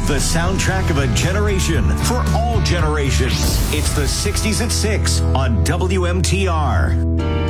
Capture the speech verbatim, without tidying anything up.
The soundtrack of a generation for all generations. It's the sixties at six on W M T R.